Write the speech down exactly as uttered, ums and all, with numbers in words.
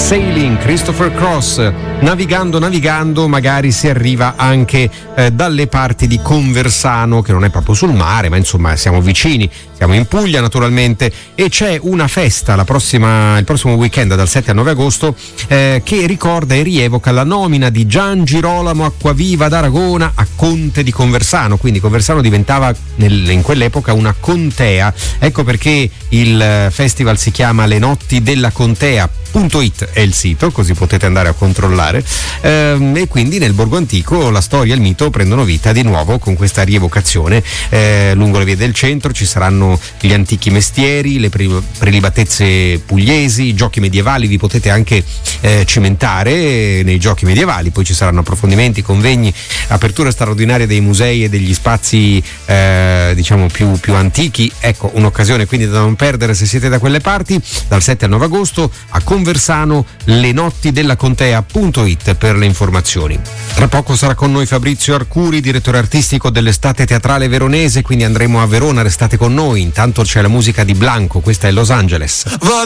Sailing, Christopher Cross. Navigando, navigando, magari si arriva anche eh, dalle parti di Conversano, che non è proprio sul mare, ma insomma siamo vicini, siamo in Puglia naturalmente, e c'è una festa la prossima, il prossimo weekend dal sette al nove agosto eh, che ricorda e rievoca la nomina di Gian Girolamo Acquaviva d'Aragona a conte di Conversano, quindi Conversano diventava nel, in quell'epoca una contea. Ecco perché il festival si chiama Le Notti della Contea punto it è il sito, così potete andare a controllare, ehm, e quindi nel borgo antico la storia e il mito prendono vita di nuovo con questa rievocazione. Eh, lungo le vie del centro ci saranno gli antichi mestieri, le pre- prelibatezze pugliesi, giochi medievali, vi potete anche eh, cimentare nei giochi medievali, poi ci saranno approfondimenti, convegni, aperture straordinarie dei musei e degli spazi eh, diciamo più, più antichi. Ecco, un'occasione quindi da non perdere se siete da quelle parti, dal sette al nove agosto a Conversano, le notti della contea punto it per le informazioni. Tra poco sarà con noi Fabrizio Arcuri, direttore artistico dell'Estate Teatrale Veronese, quindi andremo a Verona, restate con noi. Intanto c'è la musica di Blanco, questa è Los Angeles.